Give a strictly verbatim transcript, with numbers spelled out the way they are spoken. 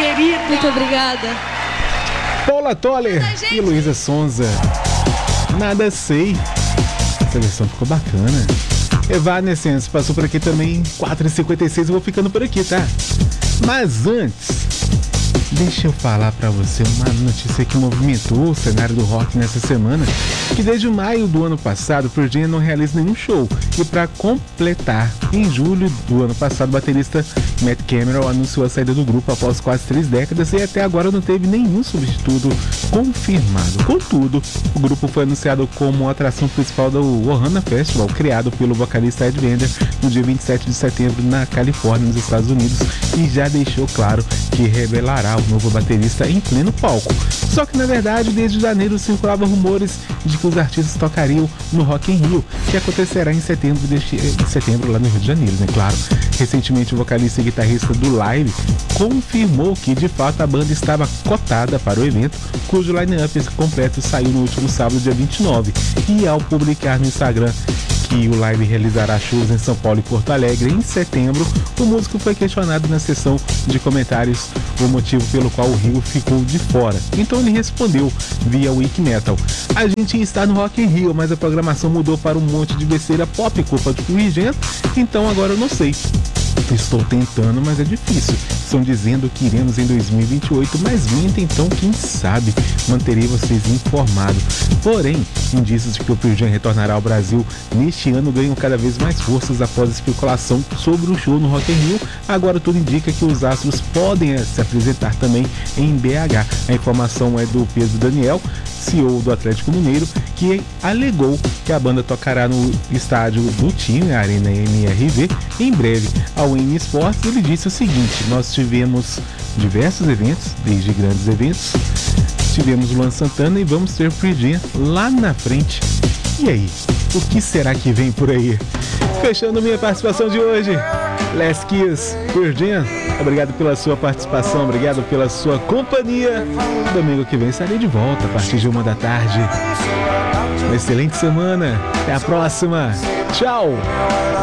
querida. Muito obrigada. Paula Toller e Luísa Sonza. Nada sei. Essa versão ficou bacana. Evanescence passou por aqui também, quatro e cinquenta e seis. Eu vou ficando por aqui, tá? Mas antes, deixa eu falar pra você uma notícia que movimentou o cenário do rock nessa semana, que desde maio do ano passado, Pearl Jam não realiza nenhum show. E para completar, em julho do ano passado, o baterista Matt Cameron anunciou a saída do grupo após quase três décadas e até agora não teve nenhum substituto confirmado. Contudo, o grupo foi anunciado como atração principal do Ohana Festival, criado pelo vocalista Ed Vedder no dia vinte e sete de setembro na Califórnia, nos Estados Unidos, e já deixou claro que revelará o novo baterista em pleno palco. Só que na verdade, desde janeiro circulavam rumores de que os artistas tocariam no Rock in Rio, que acontecerá em setembro, deste, em setembro lá no Rio de Janeiro, né? Claro. Recentemente, o vocalista e guitarrista do Live confirmou que de fato a banda estava cotada para o evento, cujo line-up completo saiu no último sábado, dia vinte e nove. E ao publicar no Instagram que o Live realizará shows em São Paulo e Porto Alegre em setembro, o músico foi questionado na sessão de comentários o motivo pelo qual o Rio ficou de fora. Então ele respondeu via Wiki Metal: a gente está no Rock in Rio, mas a programação mudou para um monte de besteira pop, culpa do Pearl Jam, então agora eu não sei. Estou tentando, mas é difícil. Estão dizendo que iremos em dois mil e vinte e oito, mas minta, então quem sabe manterei vocês informados. Porém, indícios de que o Pearl Jam retornará ao Brasil neste ano ganham cada vez mais forças após a especulação sobre o show no Rock in Rio. Agora tudo indica que os astros podem se apresentar também em B H. A informação é do Pedro Daniel, C E O do Atlético Mineiro, que alegou que a banda tocará no estádio do time, a Arena M R V, em breve. Ao N Sports, ele disse o seguinte: nós tivemos diversos eventos, desde grandes eventos, tivemos o Luan Santana e vamos ter Pearl Jam lá na frente. E aí, o que será que vem por aí? Fechando minha participação de hoje, Last Kiss, Pearl Jam. Obrigado pela sua participação, obrigado pela sua companhia. Domingo que vem estarei de volta a partir de uma da tarde. Uma excelente semana, até a próxima, tchau!